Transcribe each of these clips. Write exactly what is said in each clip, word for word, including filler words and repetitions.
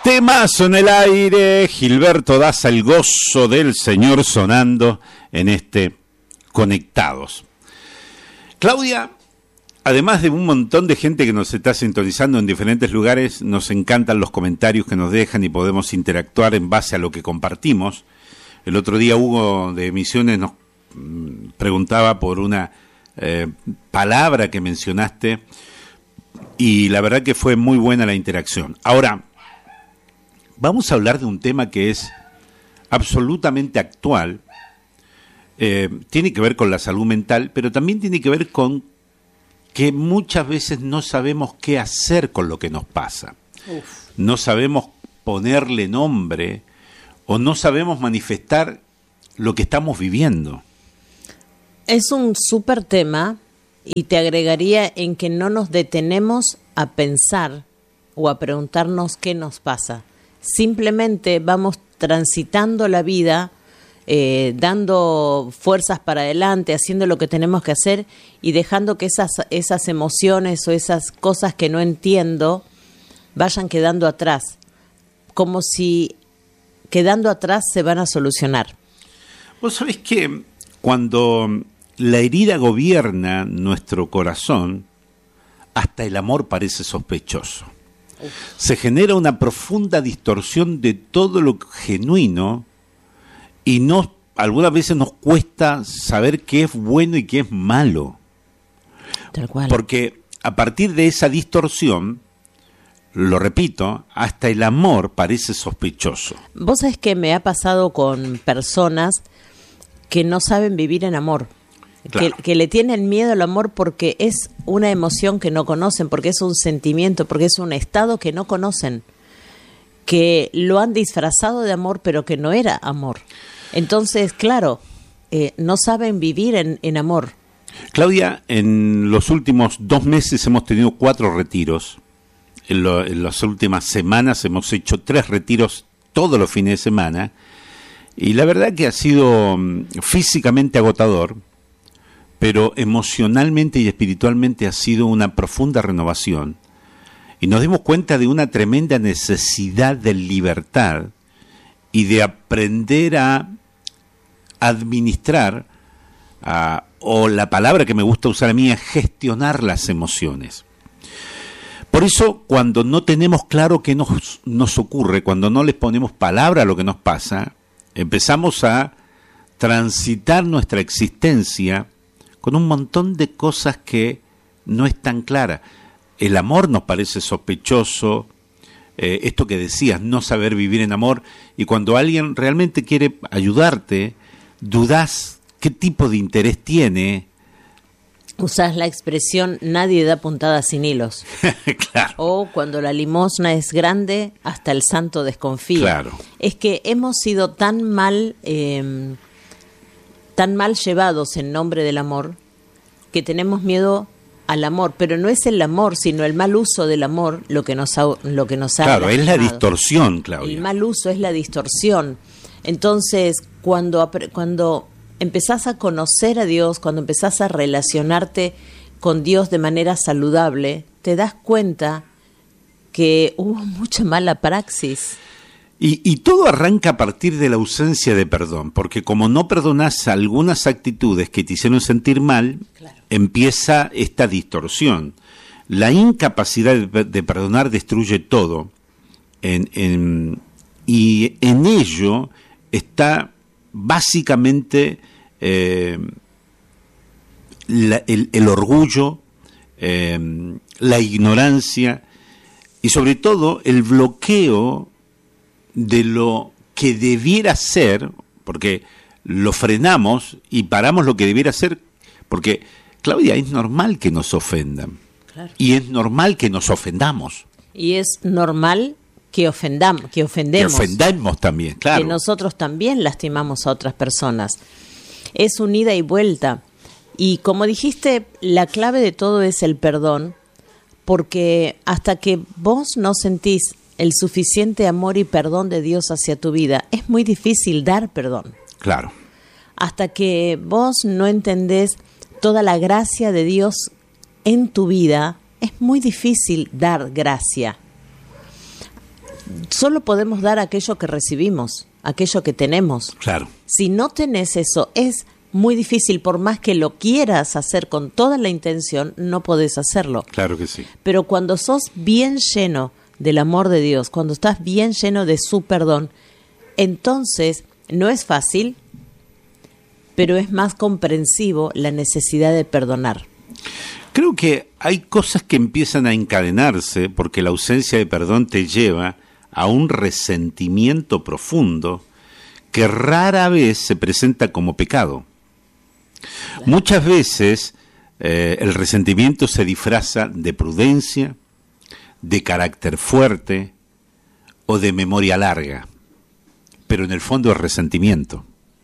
Temazo en el aire, Gilberto Daza, el gozo del Señor sonando en este Conectados. Claudia, además de un montón de gente que nos está sintonizando en diferentes lugares, nos encantan los comentarios que nos dejan y podemos interactuar en base a lo que compartimos. El otro día Hugo de Misiones nos preguntaba por una eh, palabra que mencionaste y la verdad que fue muy buena la interacción. Ahora, vamos a hablar de un tema que es absolutamente actual, eh, tiene que ver con la salud mental, pero también tiene que ver con que muchas veces no sabemos qué hacer con lo que nos pasa. Uf. No sabemos ponerle nombre o no sabemos manifestar lo que estamos viviendo. Es un súper tema y te agregaría en que no nos detenemos a pensar o a preguntarnos qué nos pasa. Simplemente vamos transitando la vida, eh, dando fuerzas para adelante, haciendo lo que tenemos que hacer y dejando que esas, esas emociones o esas cosas que no entiendo vayan quedando atrás, como si quedando atrás se van a solucionar. Vos sabés que cuando la herida gobierna nuestro corazón, hasta el amor parece sospechoso. Se genera una profunda distorsión de todo lo genuino y no, algunas veces nos cuesta saber qué es bueno y qué es malo. Tal cual. Porque a partir de esa distorsión, lo repito, hasta el amor parece sospechoso. Vos sabés que me ha pasado con personas que no saben vivir en amor. Claro. Que, que le tienen miedo al amor porque es una emoción que no conocen, porque es un sentimiento, porque es un estado que no conocen, que lo han disfrazado de amor pero que no era amor. Entonces, claro, eh, no saben vivir en, en amor. Claudia, en los últimos dos meses hemos tenido cuatro retiros. En, lo, en las últimas semanas hemos hecho tres retiros todos los fines de semana y la verdad que ha sido um, físicamente agotador, pero emocionalmente y espiritualmente ha sido una profunda renovación. Y nos dimos cuenta de una tremenda necesidad de libertad y de aprender a administrar, a, o la palabra que me gusta usar a mí es gestionar las emociones. Por eso, cuando no tenemos claro qué nos, nos ocurre, cuando no les ponemos palabra a lo que nos pasa, empezamos a transitar nuestra existencia con un montón de cosas que no están claras. El amor nos parece sospechoso, eh, esto que decías, no saber vivir en amor, y cuando alguien realmente quiere ayudarte, dudás qué tipo de interés tiene. Usás la expresión, nadie da puntada sin hilos. Claro. O cuando la limosna es grande, hasta el santo desconfía. Claro. Es que hemos sido tan mal... Eh, tan mal llevados en nombre del amor, que tenemos miedo al amor, pero no es el amor, sino el mal uso del amor lo que nos ha, lo que nos ha Claro, lastimado. Es la distorsión, Claudia. El mal uso es la distorsión. Entonces, cuando, cuando empezás a conocer a Dios, cuando empezás a relacionarte con Dios de manera saludable, te das cuenta que hubo mucha mala praxis. Y, y todo arranca a partir de la ausencia de perdón, porque como no perdonás algunas actitudes que te hicieron sentir mal, claro, empieza esta distorsión. La incapacidad de, de perdonar destruye todo, en, en, y en ello está básicamente eh, la, el, el orgullo, eh, la ignorancia y sobre todo el bloqueo de lo que debiera ser, porque lo frenamos y paramos lo que debiera ser, porque, Claudia, es normal que nos ofendan. Claro. Y es normal que nos ofendamos. Y es normal que ofendamos, que ofendemos. Que ofendamos también, claro. Que nosotros también lastimamos a otras personas. Es un ida y vuelta. Y como dijiste, la clave de todo es el perdón, porque hasta que vos no sentís el suficiente amor y perdón de Dios hacia tu vida, es muy difícil dar perdón. Claro. Hasta que vos no entendés toda la gracia de Dios en tu vida, es muy difícil dar gracia. solo podemos dar aquello que recibimos, aquello que tenemos. Claro. Si no tenés eso, es muy difícil, por más que lo quieras hacer con toda la intención, no podés hacerlo. Claro que sí. Pero cuando sos bien lleno del amor de Dios, cuando estás bien lleno de su perdón, entonces no es fácil, pero es más comprensivo la necesidad de perdonar. Creo que hay cosas que empiezan a encadenarse porque la ausencia de perdón te lleva a un resentimiento profundo que rara vez se presenta como pecado. Claro. Muchas veces eh, el resentimiento se disfraza de prudencia, de carácter fuerte o de memoria larga, pero en el fondo es resentimiento.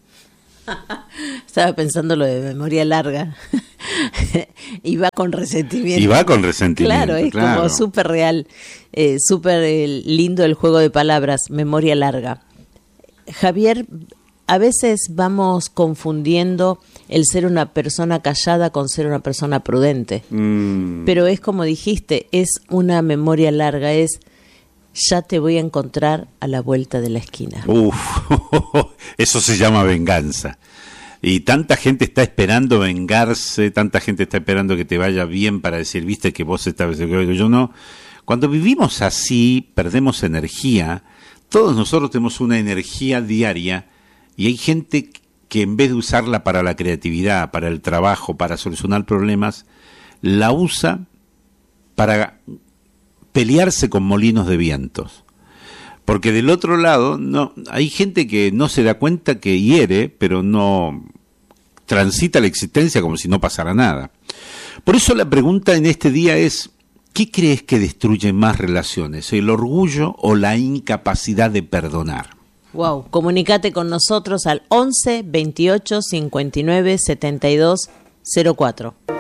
Estaba pensando lo de memoria larga. Y va con resentimiento. Y va con resentimiento. Claro, es claro. como súper real, eh, súper eh, lindo el juego de palabras, memoria larga. Javier, a veces vamos confundiendo el ser una persona callada con ser una persona prudente. Mm. Pero es como dijiste, es una memoria larga, es ya te voy a encontrar a la vuelta de la esquina. Uf, eso se llama venganza. Y tanta gente está esperando vengarse, tanta gente está esperando que te vaya bien para decir, viste que vos estabas, yo no. Cuando vivimos así, perdemos energía. Todos nosotros tenemos una energía diaria y hay gente que en vez de usarla para la creatividad, para el trabajo, para solucionar problemas, la usa para pelearse con molinos de vientos. Porque del otro lado, no, hay gente que no se da cuenta que hiere, pero no transita la existencia como si no pasara nada. Por eso la pregunta en este día es, ¿qué crees que destruye más relaciones? ¿El orgullo o la incapacidad de perdonar? Wow, comunícate con nosotros al once, veintiocho, cincuenta y nueve, setenta y dos, cero cuatro.